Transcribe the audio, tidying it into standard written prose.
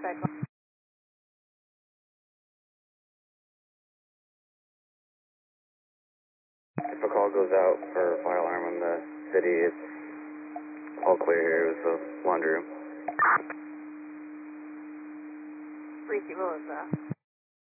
back. If a call goes out for fire alarm in the city, it's all clear here with the laundry room. Freaky, what was that?